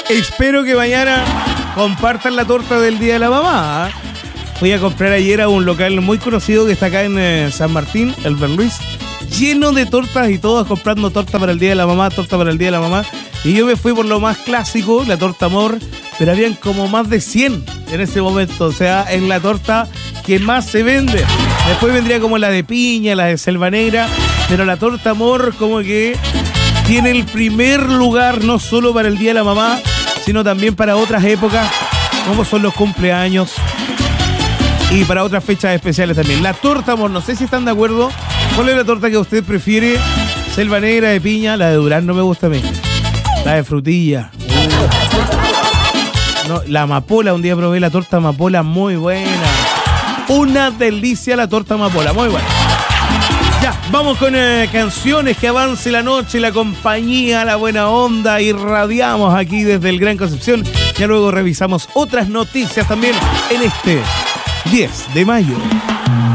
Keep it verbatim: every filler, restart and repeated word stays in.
Espero que mañana compartan la torta del Día de la Mamá. ¿eh? Fui a comprar ayer a un local muy conocido que está acá en eh, San Martín, el Berluis, lleno de tortas y todos comprando torta para el Día de la Mamá, torta para el Día de la Mamá. Y yo me fui por lo más clásico, la torta amor, pero habían como más de cien en ese momento. O sea, es la torta que más se vende. Después vendría como la de piña, la de selva negra, pero la torta amor como que tiene el primer lugar no solo para el Día de la Mamá, sino también para otras épocas, como son los cumpleaños y para otras fechas especiales también. La torta amor, no sé si están de acuerdo. ¿Cuál es la torta que usted prefiere? Selva negra, de piña, la de durazno me gusta a mí. La de frutilla. Uh. No, la amapola, un día probé la torta amapola, muy buena. Una delicia la torta amapola, muy buena. Ya, vamos con eh, canciones, que avance la noche, la compañía, la buena onda. Irradiamos aquí desde el Gran Concepción. Ya luego revisamos otras noticias también en este diez de mayo.